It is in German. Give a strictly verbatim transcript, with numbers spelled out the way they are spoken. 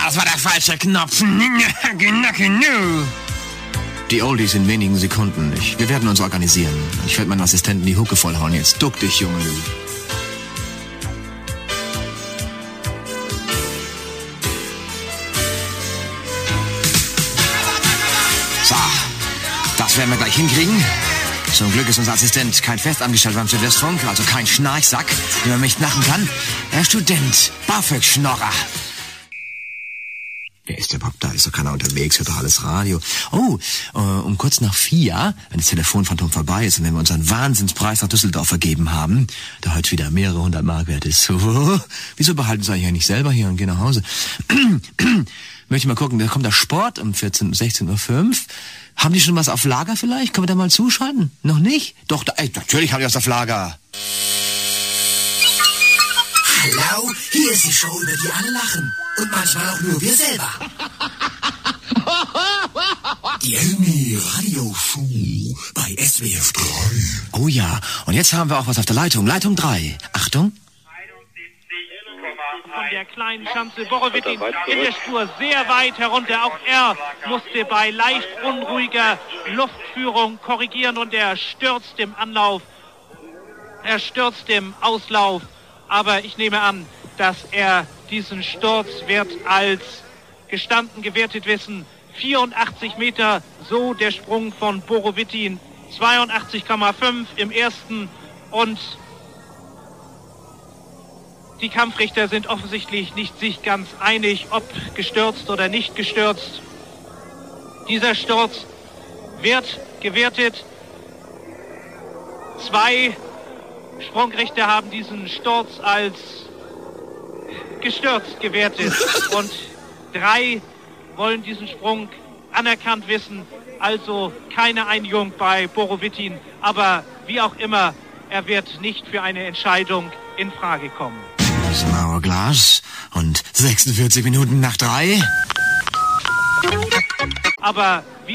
das war der falsche Knopf. Die Oldies in wenigen Sekunden. Ich, wir werden uns organisieren. Ich werde meinen Assistenten die Hucke vollhauen. Jetzt duck dich, Junge. So, das werden wir gleich hinkriegen. Zum Glück ist unser Assistent kein Festangestellter beim Südwestfunk, also kein Schnarchsack, den man mich nachen kann. Er ist Student, BAföG-Schnorrer. Wer ist der überhaupt da? Ist doch keiner unterwegs, hört doch alles Radio. Oh, äh, um kurz nach vier, wenn das Telefonphantom vorbei ist und wenn wir unseren Wahnsinnspreis nach Düsseldorf vergeben haben, der heute wieder mehrere hundert Mark wert ist. Oh, wieso behalten Sie eigentlich nicht selber hier und gehen nach Hause? Möchte mal gucken, da kommt der Sport um vierzehn, sechzehn Uhr fünf. Haben die schon was auf Lager vielleicht? Können wir da mal zuschalten? Noch nicht? Doch, da, ey, natürlich haben die was auf Lager. Hallo, hier ist die Show, über die alle lachen. Und manchmal auch nur wir selber. Die Elmi Radio Show bei S W F drei. Oh ja, und jetzt haben wir auch was auf der Leitung. Leitung drei. Achtung. Von der kleinen Schanze Borowittin in der Spur sehr weit herunter. Auch er musste bei leicht unruhiger Luftführung korrigieren und er stürzt im Anlauf. Er stürzt im Auslauf. Aber ich nehme an, dass er diesen Sturz wird als gestanden gewertet wissen. vierundachtzig Meter, so der Sprung von Borowittin. zweiundachtzig Komma fünf im ersten und die Kampfrichter sind offensichtlich nicht sich ganz einig, ob gestürzt oder nicht gestürzt. Dieser Sturz wird gewertet. Zwei Sprungrichter haben diesen Sturz als gestürzt gewertet und drei wollen diesen Sprung anerkannt wissen. Also keine Einigung bei Borowittin, aber wie auch immer, er wird nicht für eine Entscheidung in Frage kommen. Das ist ein Hourglass und sechsundvierzig Minuten nach drei. Aber